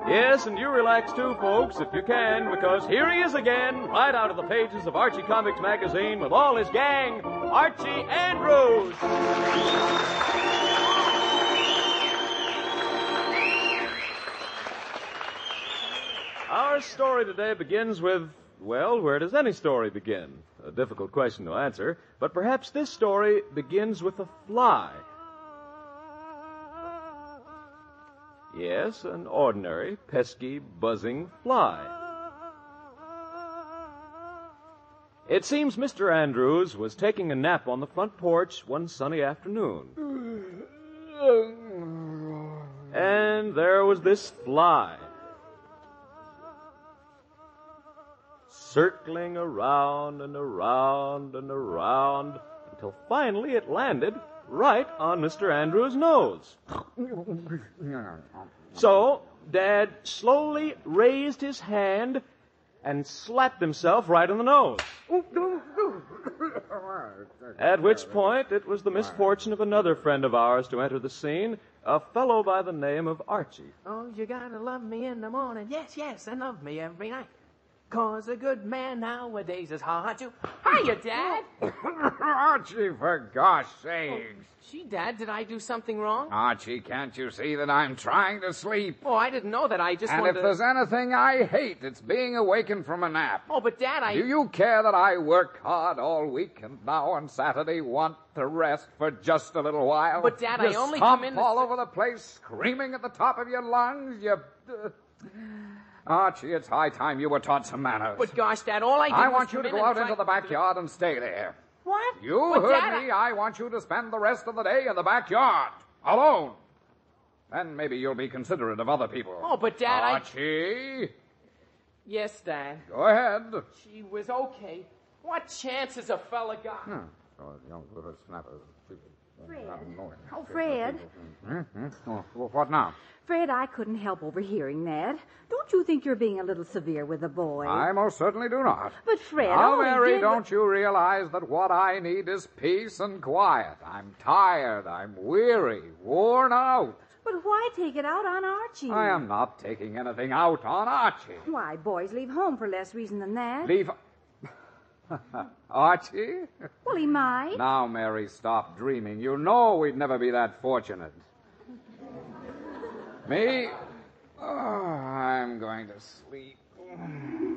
Yes, and you relax too, folks, if you can, because here he is again, right out of the pages of Archie Comics magazine with all his gang, Archie Andrews. Our story today begins with, well, where does any story begin? A difficult question to answer, but perhaps this story begins with a fly. Yes, an ordinary, pesky, buzzing fly. It seems Mr. Andrews was taking a nap on the front porch one sunny afternoon. And there was this fly, circling around and around and around until finally it landed right on Mr. Andrews' nose. So, Dad slowly raised his hand and slapped himself right in the nose. At which point, it was the misfortune of another friend of ours to enter the scene, a fellow by the name of Archie. Oh, you gotta love me in the morning. Yes, and love me every night. 'Cause a good man nowadays is hard to... Hiya, Dad! Archie, for gosh sakes. Gee, Dad, did I do something wrong? Archie, can't you see that I'm trying to sleep? Oh, I didn't know that. I just And wanted if there's anything I hate, it's being awakened from a nap. Oh, but Dad, Do you care that I work hard all week and now on Saturday want to rest for just a little while? But, Dad, you I only stomp come in to all over the place, screaming at the top of your lungs. Archie, it's high time you were taught some manners. But gosh, Dad, all I did I was want you come to in go and out try... into the backyard and stay there. What? You But, heard Dad, me. I want you to spend the rest of the day in the backyard, alone. Then maybe you'll be considerate of other people. Oh, but, Dad, Archie. Yes, Dad. Go ahead. She was okay. What chance has a fella got? Fred. Oh, Fred. What now? Fred, I couldn't help overhearing that. Don't you think you're being a little severe with the boy? I most certainly do not. But, Fred, Now, all he Mary, did don't you realize that what I need is peace and quiet? I'm tired, I'm weary, worn out. But why take it out on Archie? I am not taking anything out on Archie. Why, boys leave home for less reason than that. Leave... Archie? Well, he might. Now, Mary, stop dreaming. You know we'd never be that fortunate. Me? Oh, I'm going to sleep.